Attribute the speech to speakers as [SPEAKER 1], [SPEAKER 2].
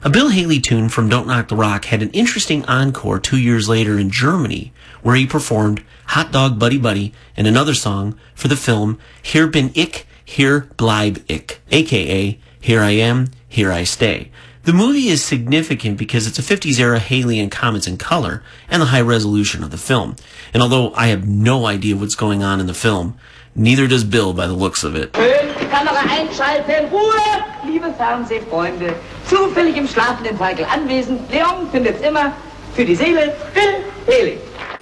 [SPEAKER 1] A Bill Haley tune from Don't Knock the Rock had an interesting encore 2 years later in Germany, where he performed Hot Dog Buddy Buddy and another song for the film Hier bin ich, hier bleib ich, aka Here I Am, Here I Stay. The movie is significant because it's a 50s era Haley and Comets in color and the high resolution of the film. And although I have no idea what's going on in the film, neither does Bill by the looks of it.
[SPEAKER 2] Kamera einschalten, Ruhe! Liebe Fernsehfreunde, zufällig im schlafenden Falkel anwesend, Leon findet's immer für die Seele, Bill Haley.